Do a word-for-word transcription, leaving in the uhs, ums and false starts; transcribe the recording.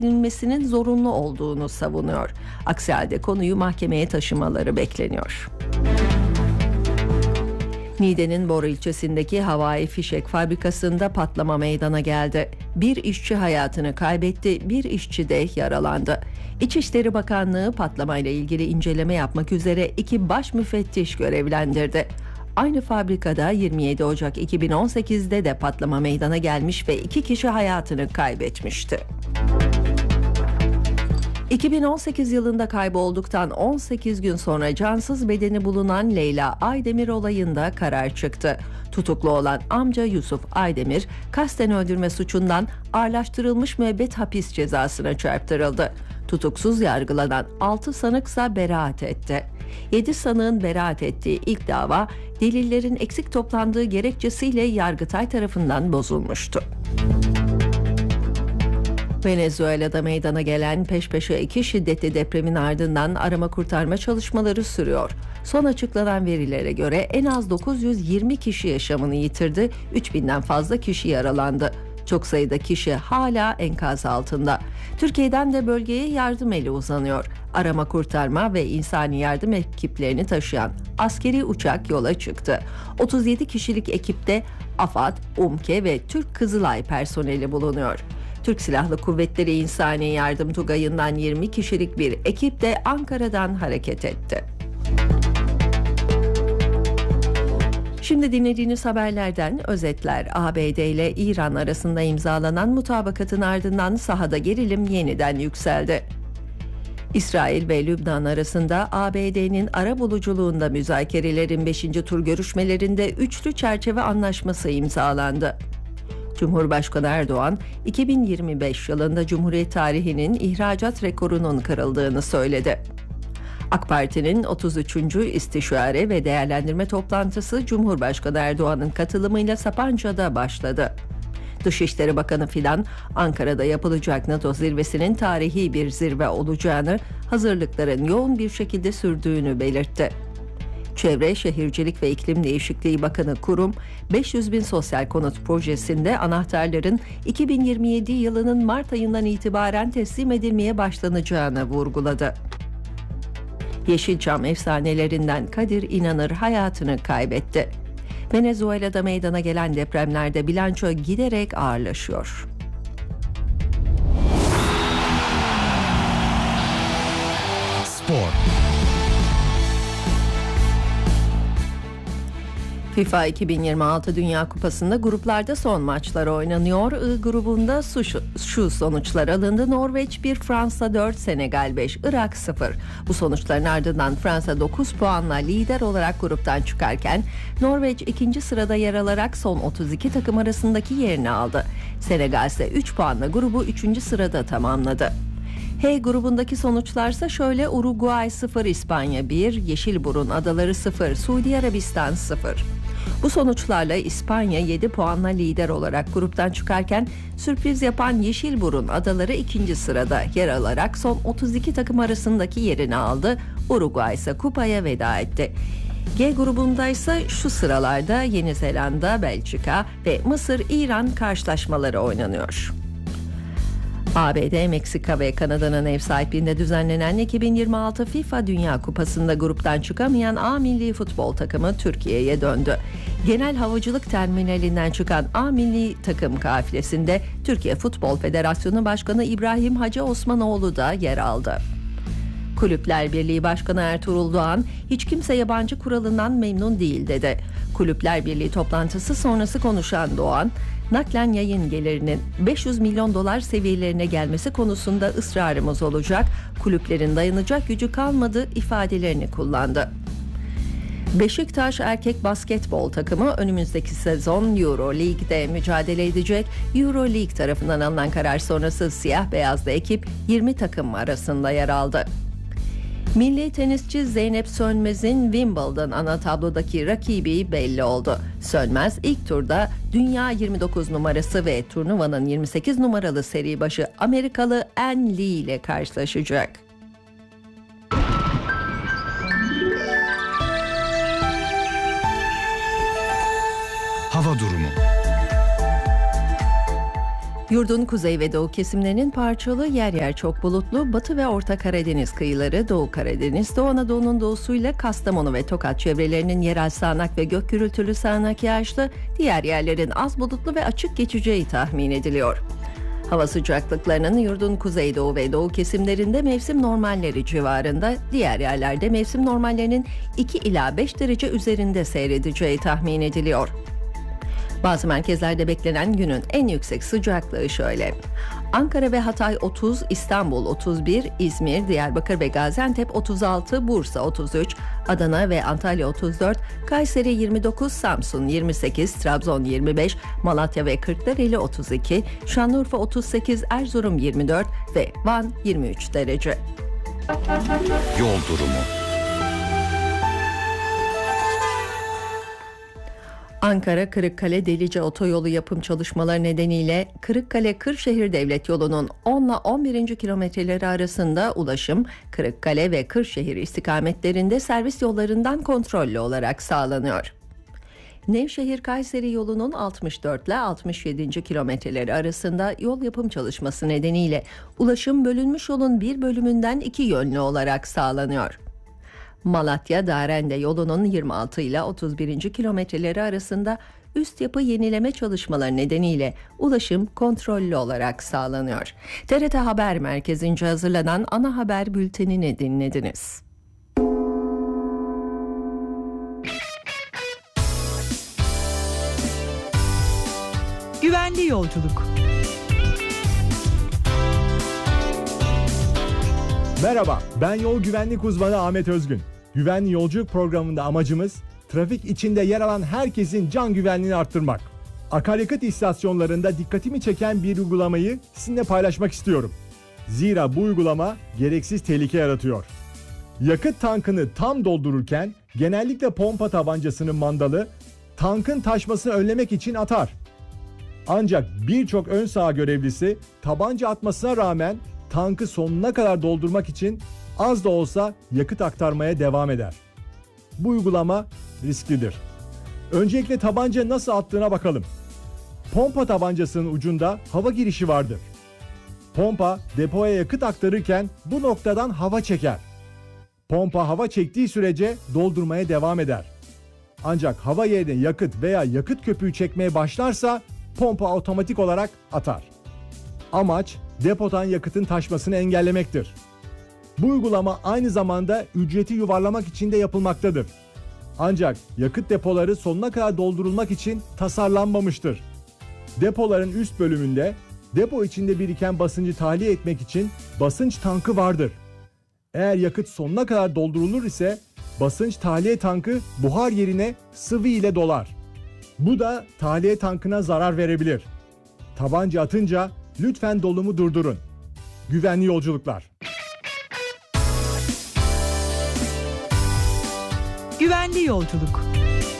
edilmesinin zorunlu olduğunu savunuyor. Aksi halde konuyu mahkemeye taşımaları bekleniyor. Niğde'nin Bor ilçesindeki havai fişek fabrikasında patlama meydana geldi. Bir işçi hayatını kaybetti, bir işçi de yaralandı. İçişleri Bakanlığı patlamayla ilgili inceleme yapmak üzere iki baş müfettiş görevlendirdi. Aynı fabrikada yirmi yedi Ocak iki bin on sekizde de patlama meydana gelmiş ve iki kişi hayatını kaybetmişti. iki bin on sekiz yılında kaybolduktan on sekiz gün sonra cansız bedeni bulunan Leyla Aydemir olayında karar çıktı. Tutuklu olan amca Yusuf Aydemir, kasten öldürme suçundan ağırlaştırılmış müebbet hapis cezasına çarptırıldı. Tutuksuz yargılanan altı sanıksa beraat etti. yedi sanığın beraat ettiği ilk dava, delillerin eksik toplandığı gerekçesiyle Yargıtay tarafından bozulmuştu. Venezuela'da meydana gelen peş peşe iki şiddetli depremin ardından arama kurtarma çalışmaları sürüyor. Son açıklanan verilere göre en az dokuz yüz yirmi kişi yaşamını yitirdi, üç binden fazla kişi yaralandı. Çok sayıda kişi hala enkaz altında. Türkiye'den de bölgeye yardım eli uzanıyor. Arama kurtarma ve insani yardım ekiplerini taşıyan askeri uçak yola çıktı. otuz yedi kişilik ekipte AFAD, UMKE ve Türk Kızılay personeli bulunuyor. Türk Silahlı Kuvvetleri İnsani Yardım Tugayı'ndan yirmi kişilik bir ekip de Ankara'dan hareket etti. Şimdi dinlediğiniz haberlerden özetler. A B D ile İran arasında imzalanan mutabakatın ardından sahada gerilim yeniden yükseldi. İsrail ve Lübnan arasında A B D'nin arabuluculuğunda müzakerelerin beşinci tur görüşmelerinde üçlü çerçeve anlaşması imzalandı. Cumhurbaşkanı Erdoğan, iki bin yirmi beş yılında Cumhuriyet tarihinin ihracat rekorunun kırıldığını söyledi. AK Parti'nin otuz üçüncü İstişare ve Değerlendirme Toplantısı Cumhurbaşkanı Erdoğan'ın katılımıyla Sapanca'da başladı. Dışişleri Bakanı Fidan, Ankara'da yapılacak NATO zirvesinin tarihi bir zirve olacağını, hazırlıkların yoğun bir şekilde sürdüğünü belirtti. Çevre, Şehircilik ve İklim Değişikliği Bakanı Kurum, beş yüz bin sosyal konut projesinde anahtarların iki bin yirmi yedi yılının Mart ayından itibaren teslim edilmeye başlanacağını vurguladı. Yeşilçam efsanelerinden Kadir İnanır hayatını kaybetti. Venezuela'da meydana gelen depremlerde bilanço giderek ağırlaşıyor. Spor. FIFA iki bin yirmi altı Dünya Kupası'nda gruplarda son maçlar oynanıyor. I grubunda şu, şu sonuçlar alındı. Norveç bir, Fransa dört, Senegal beş, Irak sıfır. Bu sonuçların ardından Fransa dokuz puanla lider olarak gruptan çıkarken Norveç ikinci sırada yer alarak son otuz iki takım arasındaki yerini aldı. Senegal ise üç puanla grubu üçüncü sırada tamamladı. H grubundaki sonuçlarsa şöyle: Uruguay sıfır, İspanya bir, Yeşilburun Adaları sıfır, Suudi Arabistan sıfır. Bu sonuçlarla İspanya yedi puanla lider olarak gruptan çıkarken sürpriz yapan Yeşilburun Adaları ikinci sırada yer alarak son otuz iki takım arasındaki yerini aldı. Uruguay ise kupaya veda etti. G grubunda ise şu sıralarda Yeni Zelanda, Belçika ve Mısır-İran karşılaşmaları oynanıyor. A B D, Meksika ve Kanada'nın ev sahipliğinde düzenlenen iki bin yirmi altı FIFA Dünya Kupası'nda gruptan çıkamayan A milli futbol takımı Türkiye'ye döndü. Genel Havacılık Terminalinden çıkan A milli takım kafilesinde Türkiye Futbol Federasyonu Başkanı İbrahim Hacı Osmanoğlu da yer aldı. Kulüpler Birliği Başkanı Ertuğrul Doğan, hiç kimse yabancı kuralından memnun değil dedi. Kulüpler Birliği toplantısı sonrası konuşan Doğan, naklen yayın gelirinin beş yüz milyon dolar seviyelerine gelmesi konusunda ısrarımız olacak, kulüplerin dayanacak gücü kalmadı ifadelerini kullandı. Beşiktaş erkek basketbol takımı önümüzdeki sezon Euro League'de mücadele edecek. Euro League tarafından alınan karar sonrası siyah beyazlı ekip yirmi takım arasında yer aldı. Milli tenisçi Zeynep Sönmez'in Wimbledon ana tablodaki rakibi belli oldu. Sönmez ilk turda dünya yirmi dokuz numarası ve turnuvanın yirmi sekiz numaralı seri başı Amerikalı Ann Lee ile karşılaşacak. Hava durumu. Yurdun kuzey ve doğu kesimlerinin parçalı, yer yer çok bulutlu, Batı ve Orta Karadeniz kıyıları, Doğu Karadeniz, Doğu Anadolu'nun doğusuyla Kastamonu ve Tokat çevrelerinin yerel sağanak ve gök gürültülü sağanak yağışlı, diğer yerlerin az bulutlu ve açık geçeceği tahmin ediliyor. Hava sıcaklıklarının yurdun kuzeydoğu ve doğu kesimlerinde mevsim normalleri civarında, diğer yerlerde mevsim normallerinin iki ila beş derece üzerinde seyredeceği tahmin ediliyor. Bazı merkezlerde beklenen günün en yüksek sıcaklığı şöyle: Ankara ve Hatay otuz, İstanbul otuz bir, İzmir, Diyarbakır ve Gaziantep otuz altı, Bursa otuz üç, Adana ve Antalya otuz dört, Kayseri yirmi dokuz, Samsun yirmi sekiz, Trabzon yirmi beş, Malatya ve Kırklareli otuz iki, Şanlıurfa otuz sekiz, Erzurum yirmi dört ve Van yirmi üç derece. Yol durumu. Ankara-Kırıkkale Delice otoyolu yapım çalışmaları nedeniyle Kırıkkale-Kırşehir Devlet Yolu'nun on ile on birinci kilometreleri arasında ulaşım, Kırıkkale ve Kırşehir istikametlerinde servis yollarından kontrollü olarak sağlanıyor. Nevşehir-Kayseri yolunun altmış dört ile altmış yedinci kilometreleri arasında yol yapım çalışması nedeniyle ulaşım bölünmüş yolun bir bölümünden iki yönlü olarak sağlanıyor. Malatya-Darende yolunun yirmi altı ile otuz birinci kilometreleri arasında üst yapı yenileme çalışmaları nedeniyle ulaşım kontrollü olarak sağlanıyor. T R T Haber Merkezi'nce hazırlanan ana haber bültenini dinlediniz. Güvenli yolculuk. Merhaba, ben yol güvenlik uzmanı Ahmet Özgün. Güvenli yolculuk programında amacımız trafik içinde yer alan herkesin can güvenliğini arttırmak. Akaryakıt istasyonlarında dikkatimi çeken bir uygulamayı sizinle paylaşmak istiyorum. Zira bu uygulama gereksiz tehlike yaratıyor. Yakıt tankını tam doldururken genellikle pompa tabancasının mandalı tankın taşmasını önlemek için atar. Ancak birçok ön saha görevlisi tabanca atmasına rağmen tankı sonuna kadar doldurmak için az da olsa yakıt aktarmaya devam eder. Bu uygulama risklidir. Öncelikle tabanca nasıl attığına bakalım. Pompa tabancasının ucunda hava girişi vardır. Pompa depoya yakıt aktarırken bu noktadan hava çeker. Pompa hava çektiği sürece doldurmaya devam eder. Ancak hava yerine yakıt veya yakıt köpüğü çekmeye başlarsa pompa otomatik olarak atar. Amaç depodan yakıtın taşmasını engellemektir. Bu uygulama aynı zamanda ücreti yuvarlamak için de yapılmaktadır. Ancak yakıt depoları sonuna kadar doldurulmak için tasarlanmamıştır. Depoların üst bölümünde depo içinde biriken basıncı tahliye etmek için basınç tankı vardır. Eğer yakıt sonuna kadar doldurulur ise basınç tahliye tankı buhar yerine sıvı ile dolar. Bu da tahliye tankına zarar verebilir. Tabanca atınca lütfen dolumu durdurun. Güvenli yolculuklar. Güvenli yolculuk.